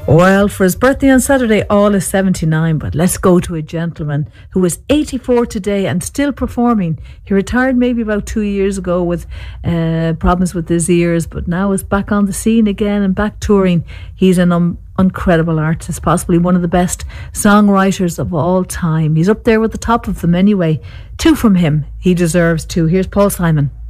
Well, for his birthday on Saturday, all is 79, but let's go to a gentleman who is 84 today and still performing. He retired maybe about 2 years ago with problems with his ears, but now is back on the scene again and back touring. He's an incredible artist, possibly one of the best songwriters of all time. He's up there with the top of them anyway. Two from him. He deserves two. Here's Paul Simon.